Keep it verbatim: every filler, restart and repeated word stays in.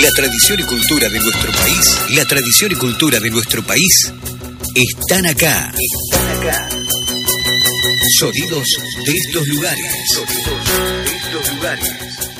La tradición y cultura de nuestro país, la tradición y cultura de nuestro país están acá. Están acá. Sonidos de estos lugares. Sonidos de estos lugares.